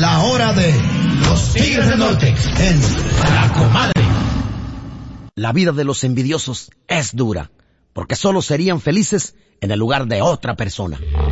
la hora de los Tigres del Norte en La Comadre. La vida de los envidiosos es dura, porque solo serían felices en el lugar de otra persona.